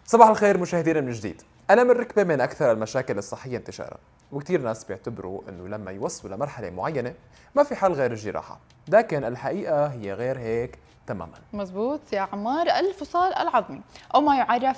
صباح الخير مشاهدينا من جديد. ألم الركبة من أكثر المشاكل الصحية انتشارا، وكثير ناس بيعتبروا أنه لما يوصلوا لمرحلة معينة ما في حل غير الجراحة، لكن الحقيقة هي غير هيك تماما. مزبوط يا عمار، الفصال العظمي أو ما يعرف